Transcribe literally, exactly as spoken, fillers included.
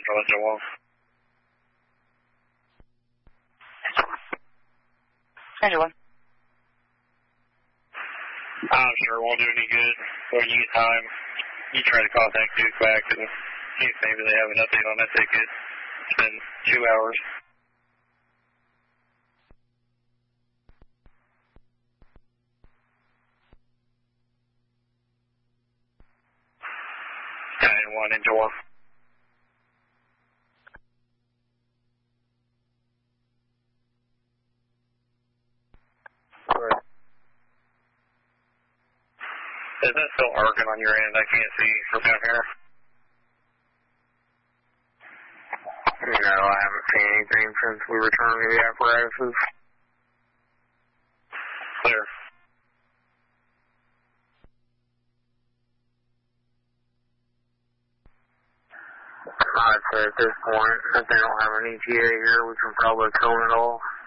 Engine one. Engine one. I'm sure it won't do any good. When you get time, you try to contact Duke back and see if maybe they have an update on that ticket. It's been two hours. nine one, Engine one. Right. Is that still arcing on your end? I can't see from down here. No, I haven't seen anything since we returned to the apparatuses. Clear. I'd say at this point, if they don't have an E T A here, we can probably cone it all.